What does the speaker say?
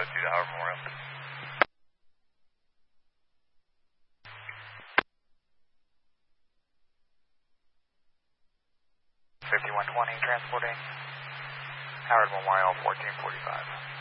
502 to Howard Memorial. 5120 transporting Howard Memorial 1445.